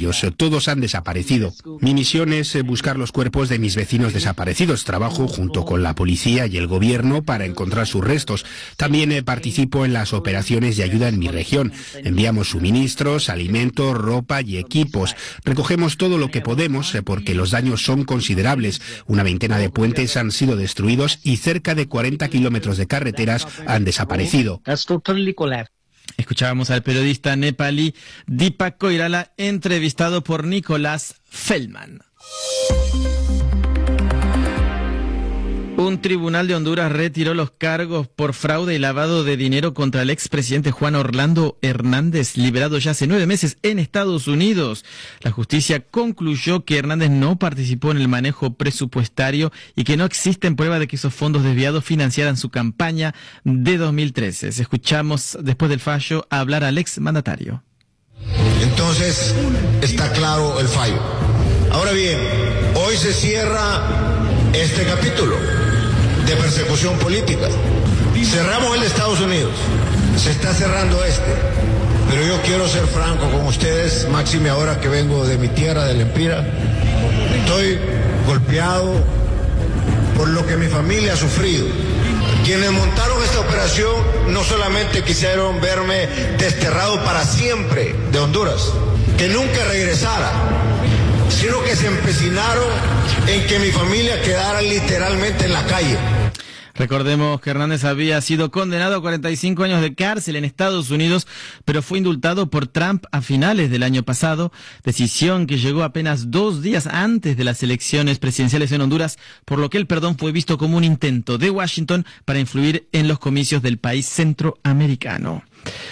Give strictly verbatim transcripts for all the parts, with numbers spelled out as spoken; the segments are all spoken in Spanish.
ellos. Todos han desaparecido. Mi misión es buscar los cuerpos de mis vecinos desaparecidos. Trabajo junto con la policía y el gobierno para encontrar sus restos. También participo en las operaciones de ayuda en mi región. Enviamos suministros, alimentos, ropa y equipos. Recogemos todo lo que podemos porque los daños son considerables. Una veintena de puentes han sido destruidos y cerca de cuarenta kilómetros de carreteras han desaparecido. Escuchábamos al periodista nepalí Deepak Koirala, entrevistado por Nicolás Feldman. Un tribunal de Honduras retiró los cargos por fraude y lavado de dinero contra el expresidente Juan Orlando Hernández, liberado ya hace nueve meses en Estados Unidos. La justicia concluyó que Hernández no participó en el manejo presupuestario y que no existen pruebas de que esos fondos desviados financiaran su campaña de dos mil trece. Escuchamos después del fallo hablar al ex mandatario. Entonces, está claro el fallo. Ahora bien, hoy se cierra este capítulo de persecución política. Cerramos el de Estados Unidos, se está cerrando este, pero yo quiero ser franco con ustedes, máxime ahora que vengo de mi tierra, del Empira. Estoy golpeado por lo que mi familia ha sufrido. Quienes montaron esta operación no solamente quisieron verme desterrado para siempre de Honduras, que nunca regresara, sino que se empecinaron en que mi familia quedara literalmente en la calle. Recordemos que Hernández había sido condenado a cuarenta y cinco años de cárcel en Estados Unidos, pero fue indultado por Trump a finales del año pasado, decisión que llegó apenas dos días antes de las elecciones presidenciales en Honduras, por lo que el perdón fue visto como un intento de Washington para influir en los comicios del país centroamericano.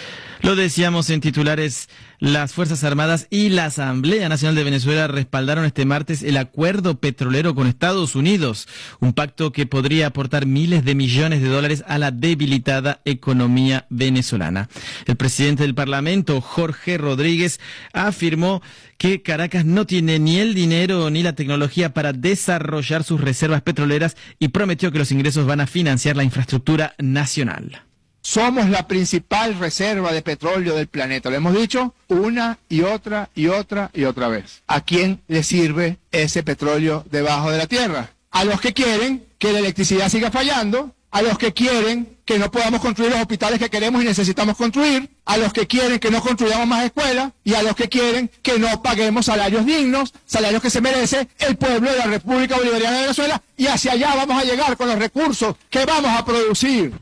Lo decíamos en titulares, las Fuerzas Armadas y la Asamblea Nacional de Venezuela respaldaron este martes el acuerdo petrolero con Estados Unidos, un pacto que podría aportar miles de millones de dólares a la debilitada economía venezolana. El presidente del Parlamento, Jorge Rodríguez, afirmó que Caracas no tiene ni el dinero ni la tecnología para desarrollar sus reservas petroleras y prometió que los ingresos van a financiar la infraestructura nacional. Somos la principal reserva de petróleo del planeta. Lo hemos dicho una y otra y otra y otra vez. ¿A quién le sirve ese petróleo debajo de la tierra? A los que quieren que la electricidad siga fallando, a los que quieren que no podamos construir los hospitales que queremos y necesitamos construir, a los que quieren que no construyamos más escuelas y a los que quieren que no paguemos salarios dignos, salarios que se merece el pueblo de la República Bolivariana de Venezuela, y hacia allá vamos a llegar con los recursos que vamos a producir.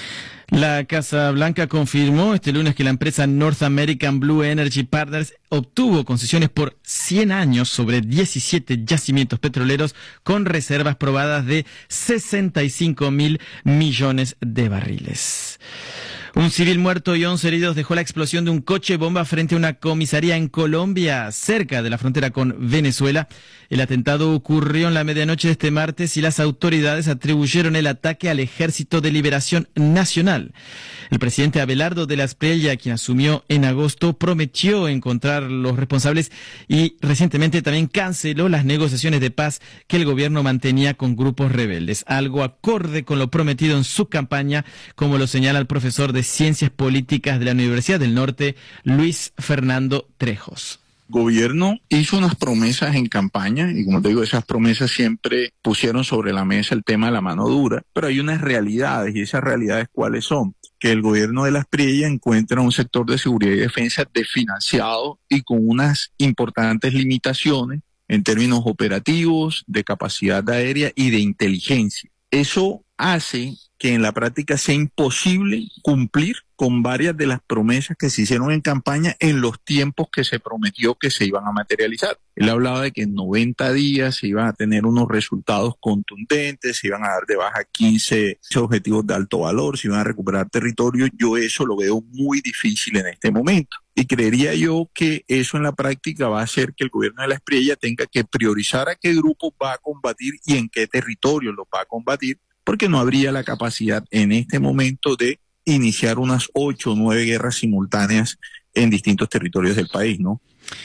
La Casa Blanca confirmó este lunes que la empresa North American Blue Energy Partners obtuvo concesiones por cien años sobre diecisiete yacimientos petroleros con reservas probadas de sesenta y cinco mil millones de barriles. Un civil muerto y once heridos dejó la explosión de un coche bomba frente a una comisaría en Colombia, cerca de la frontera con Venezuela. El atentado ocurrió en la medianoche de este martes y las autoridades atribuyeron el ataque al Ejército de Liberación Nacional. El presidente Abelardo de la Espriella, quien asumió en agosto, prometió encontrar los responsables y recientemente también canceló las negociaciones de paz que el gobierno mantenía con grupos rebeldes, algo acorde con lo prometido en su campaña, como lo señala el profesor de Ciencias Políticas de la Universidad del Norte, Luis Fernando Trejos. Gobierno hizo unas promesas en campaña y, como te digo, esas promesas siempre pusieron sobre la mesa el tema de la mano dura, pero hay unas realidades, y esas realidades ¿cuáles son? Que el gobierno de la Espriella encuentra un sector de seguridad y defensa desfinanciado y con unas importantes limitaciones en términos operativos, de capacidad aérea y de inteligencia. Eso hace que en la práctica sea imposible cumplir con varias de las promesas que se hicieron en campaña en los tiempos que se prometió que se iban a materializar. Él hablaba de que en noventa días se iban a tener unos resultados contundentes, se iban a dar de baja quince objetivos de alto valor, se iban a recuperar territorio. Yo eso lo veo muy difícil en este momento. Y creería yo que eso en la práctica va a hacer que el gobierno de la Espriella tenga que priorizar a qué grupos va a combatir y en qué territorio los va a combatir, porque no habría la capacidad en este momento de iniciar unas ocho o nueve guerras simultáneas en distintos territorios del país, ¿no?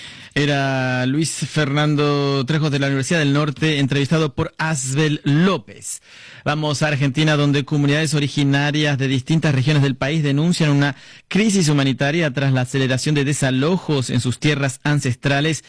Era Luis Fernando Trejos de la Universidad del Norte, entrevistado por Asbel López. Vamos a Argentina, donde comunidades originarias de distintas regiones del país denuncian una crisis humanitaria tras la aceleración de desalojos en sus tierras ancestrales